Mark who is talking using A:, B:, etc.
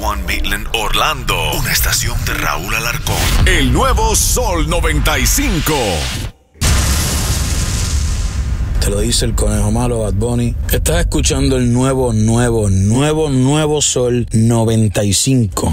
A: 101 Midland, Orlando. Una estación de Raúl Alarcón.
B: El nuevo Sol 95.
C: Te lo dice el conejo malo, Bad Bunny. Estás escuchando el nuevo Sol 95.